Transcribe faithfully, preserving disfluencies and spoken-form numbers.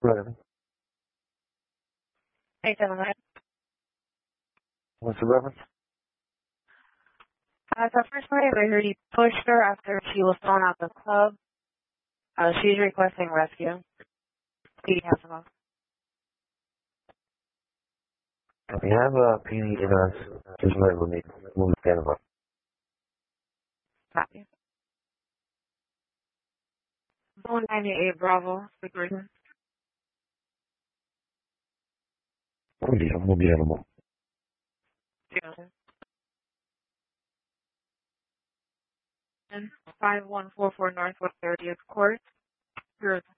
Right. Hey, gentlemen. What's the reference? Uh, so first night I heard he pushed her after she was thrown out the club. Uh, she's requesting rescue. P D has a call. We have a P D in us. Just let me move the camera. Copy. one ninety-eight Bravo, Security. Bom dia, bom dia, irmão. five one four four Northwest thirtieth Court. Zero